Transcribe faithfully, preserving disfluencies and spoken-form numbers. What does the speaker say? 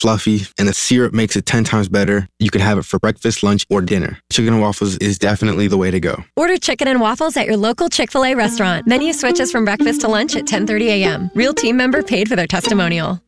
fluffy, and the syrup makes it ten times better. You can have it for breakfast, lunch, or dinner. Chicken and waffles is definitely the way to go. Order chicken and waffles at your local Chick-fil-A restaurant. Menu switches from breakfast to lunch at ten thirty a.m. Real team member paid for their testimonial.